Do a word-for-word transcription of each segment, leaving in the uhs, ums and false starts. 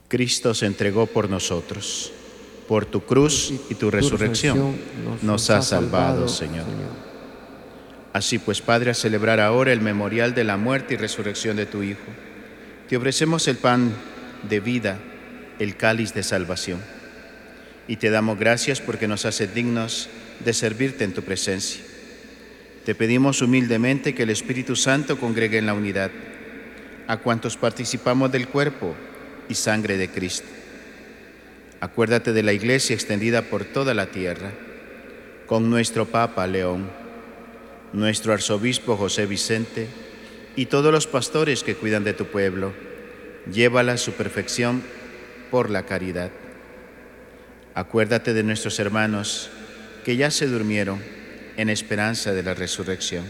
Cristo se entregó por nosotros. Por tu cruz y tu resurrección nos has salvado, Señor. Así pues, Padre, a celebrar ahora el memorial de la muerte y resurrección de tu Hijo, te ofrecemos el pan de vida, el cáliz de salvación, y te damos gracias porque nos haces dignos de servirte en tu presencia. Te pedimos humildemente que el Espíritu Santo congregue en la unidad a cuantos participamos del cuerpo y sangre de Cristo. Acuérdate de la Iglesia extendida por toda la tierra, con nuestro Papa León, nuestro Arzobispo José Vicente y todos los pastores que cuidan de tu pueblo. Llévala a su perfección por la caridad. Acuérdate de nuestros hermanos que ya se durmieron en esperanza de la resurrección,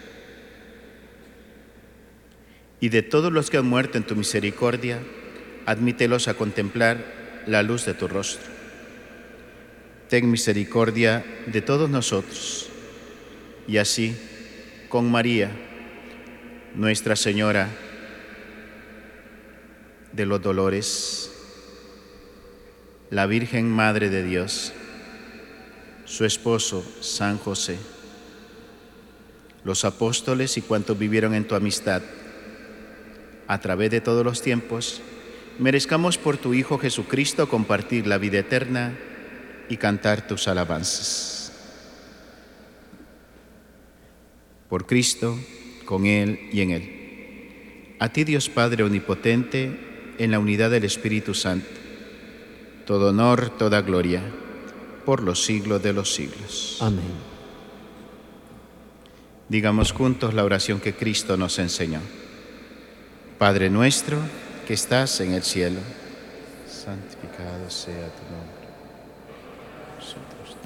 y de todos los que han muerto en tu misericordia, admítelos a contemplar la luz de tu rostro. Ten misericordia de todos nosotros, y así, con María, Nuestra Señora de los Dolores, la Virgen Madre de Dios, su esposo San José, los apóstoles y cuantos vivieron en tu amistad, a través de todos los tiempos, merezcamos por tu Hijo Jesucristo compartir la vida eterna y cantar tus alabanzas. Por Cristo, con Él y en Él. A ti, Dios Padre Omnipotente, en la unidad del Espíritu Santo, todo honor, toda gloria, por los siglos de los siglos. Amén. Digamos juntos la oración que Cristo nos enseñó. Padre nuestro, que estás en el cielo, santificado sea tu nombre. Nosotros.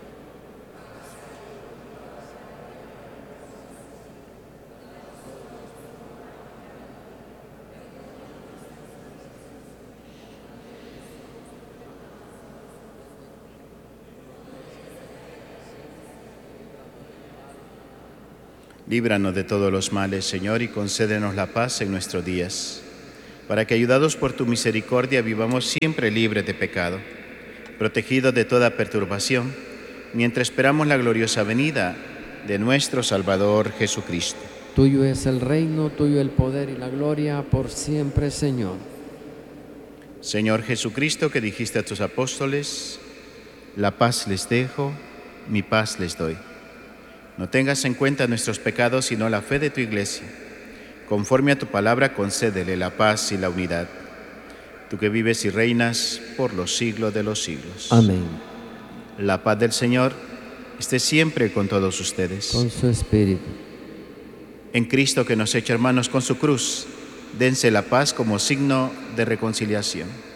Líbranos de todos los males, Señor, y concédenos la paz en nuestros días, para que, ayudados por tu misericordia, vivamos siempre libres de pecado, protegidos de toda perturbación, mientras esperamos la gloriosa venida de nuestro Salvador Jesucristo. Tuyo es el reino, tuyo el poder y la gloria, por siempre, Señor. Señor Jesucristo, que dijiste a tus apóstoles, la paz les dejo, mi paz les doy. No tengas en cuenta nuestros pecados, sino la fe de tu Iglesia. Conforme a tu palabra, concédele la paz y la unidad. Tú que vives y reinas por los siglos de los siglos. Amén. La paz del Señor esté siempre con todos ustedes. Con su espíritu. En Cristo, que nos echa hermanos con su cruz, dense la paz como signo de reconciliación.